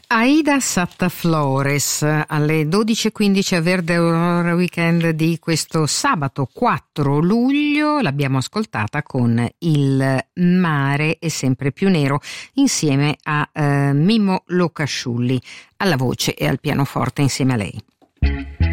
Aida Satta Flores alle 12.15 a Verde Aurora Weekend di questo sabato 4 luglio. L'abbiamo ascoltata con Il mare è sempre più nero insieme a Mimmo Locasciulli alla voce e al pianoforte insieme a lei.